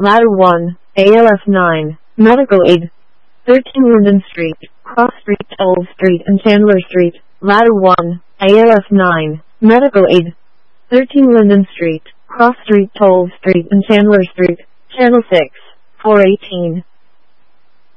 Ladder 1, ALF 9, Medical Aid. 13 Linden Street, Cross Street, Toll Street and Chandler Street. Ladder 1, ALF 9, Medical Aid. 13 Linden Street, Cross Street, Toll Street and Chandler Street. Channel 6, 418.